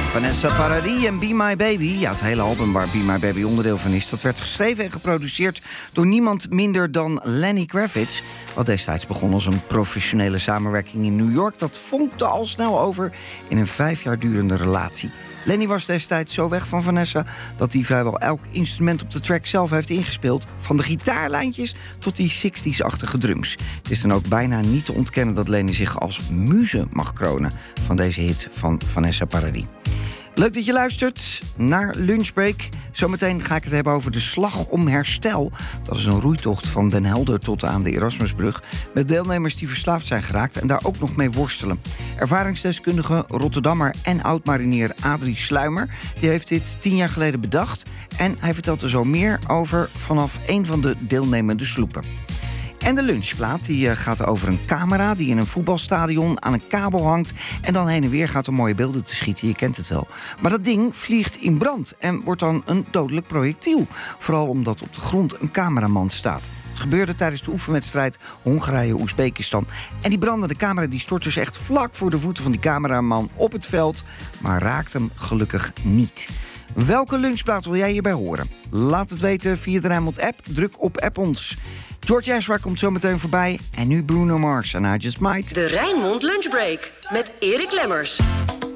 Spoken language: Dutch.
Vanessa Paradis en Be My Baby. Ja, het hele album waar Be My Baby onderdeel van is... dat werd geschreven en geproduceerd door niemand minder dan Lenny Kravitz. Wat destijds begon als een professionele samenwerking in New York... dat vonkte al snel over in een 5 jaar durende relatie. Lenny was destijds zo weg van Vanessa... dat hij vrijwel elk instrument op de track zelf heeft ingespeeld. Van de gitaarlijntjes tot die 60s-achtige drums. Het is dan ook bijna niet te ontkennen dat Lenny zich als muze mag kronen... van deze hit van Vanessa Paradis. Leuk dat je luistert naar Lunchbreak. Zometeen ga ik het hebben over de Slag om Herstel. Dat is een roeitocht van Den Helder tot aan de Erasmusbrug... met deelnemers die verslaafd zijn geraakt en daar ook nog mee worstelen. Ervaringsdeskundige Rotterdammer en oud-marinier Adrie Sluimer... die heeft dit 10 jaar geleden bedacht. En hij vertelt er zo meer over vanaf een van de deelnemende sloepen. En de lunchplaat die gaat over een camera die in een voetbalstadion aan een kabel hangt... en dan heen en weer gaat om mooie beelden te schieten, je kent het wel. Maar dat ding vliegt in brand en wordt dan een dodelijk projectiel. Vooral omdat op de grond een cameraman staat. Het gebeurde tijdens de oefenwedstrijd Hongarije-Oezbekistan. En die brandende camera die stort dus echt vlak voor de voeten van die cameraman op het veld... maar raakt hem gelukkig niet. Welke lunchplaat wil jij hierbij horen? Laat het weten via de Rijnmond-app. Druk op App ons. George Ezra komt zo meteen voorbij. En nu Bruno Mars en I Just Might. De Rijnmond Lunchbreak met Erik Lemmers.